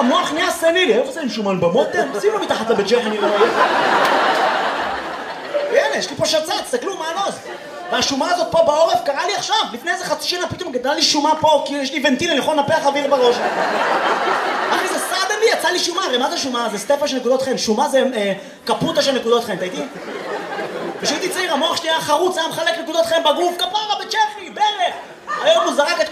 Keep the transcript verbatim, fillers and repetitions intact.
המוח נהיה סנילי, איפה זה עם שומן במותן? שים לו מתחת לבית צ'ך, אני לא רואה. והנה, יש לי פה שצץ, תסתכלו מה הנוז. והשומה הזאת פה בעורף קרה לי עכשיו, לפני איזה חצי שנה פתאום גדלה לי שומה פה, כי יש לי ונטיל, אני יכול לנפח אוויר בראש. אחי, זה סדלי, יצא לי שומה, הרי מה זה שומה? זה סטפה של נקודות חן, שומה זה אה, קפוטה של נקודות חן, אתה איתי? כשהייתי צעיר, המוח שלי היה חרוץ, היה מחלק נקודות חן בגוף, כפרה, בצ'כי, ברך! היום הוא זרק את